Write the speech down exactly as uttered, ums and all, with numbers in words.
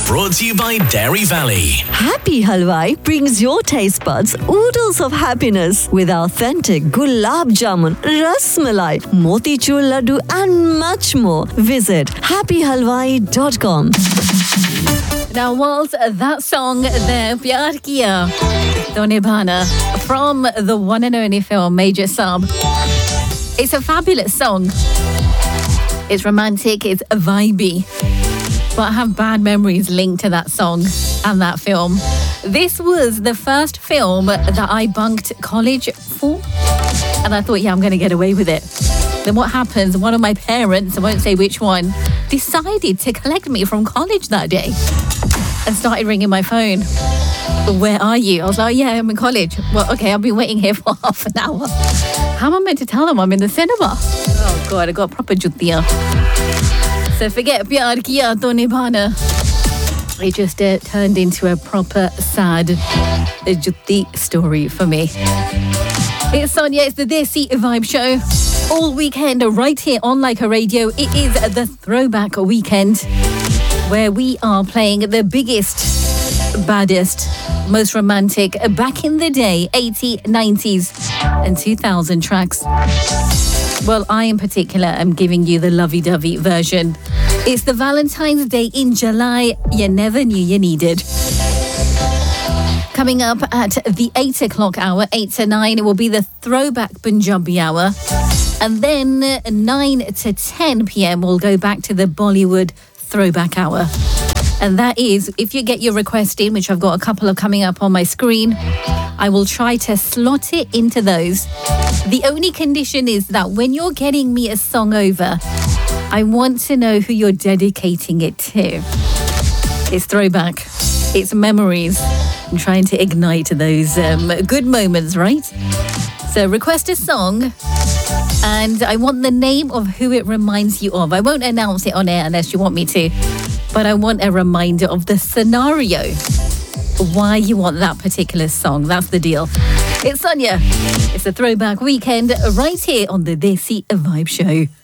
Brought to you by Dairy Valley. Happy Halwai brings your taste buds oodles of happiness with authentic gulab jamun, ras malai, motichur laddu and much more. Visit happy halwai dot com. Now, whilst that song there, Pyar Kiya To Nibhana, from the one and only film Major Saab, it's a fabulous song. It's romantic, it's vibey, but I have bad memories linked to that song and that film. This was the first film that I bunked college for, and I thought, yeah, I'm going to get away with it. Then what happens? One of my parents, I won't say which one, decided to collect me from college that day and started ringing my phone. Where are you? I was like, yeah, I'm in college. Well, okay, I've been waiting here for half an hour. How am I meant to tell them I'm in the cinema? Oh, God, I got proper juttiya. So forget Pyar Kiya To Nibhana. It just uh, turned into a proper sad jutti story for me. It's Sonia, it's the Desi Vibe Show. All weekend, right here on Leica Radio. It is the Throwback Weekend, where we are playing the biggest, baddest, most romantic, back in the day, eighties, nineties and two thousand tracks. Well, I in particular am giving you the lovey-dovey version. It's the Valentine's Day in July you never knew you needed. Coming up at the eight o'clock hour, eight to nine, it will be the Throwback Punjabi hour. And then nine to ten p.m. we'll go back to the Bollywood Throwback hour. And that is, if you get your request in, which I've got a couple of coming up on my screen, I will try to slot it into those. The only condition is that when you're getting me a song over, I want to know who you're dedicating it to. It's throwback. It's memories. I'm trying to ignite those um, good moments, right? So request a song, and I want the name of who it reminds you of. I won't announce it on air unless you want me to, but I want a reminder of the scenario, why you want that particular song. That's the deal. It's Sonia. It's a Throwback Weekend right here on the Desi Vibe Show.